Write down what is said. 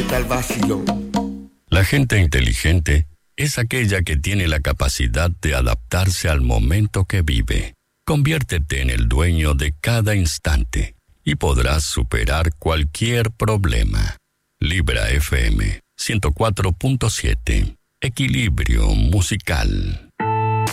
suelta el vacilón. La gente inteligente es aquella que tiene la capacidad de adaptarse al momento que vive. Conviértete en el dueño de cada instante y podrás superar cualquier problema. Libra FM 104.7. Equilibrio musical.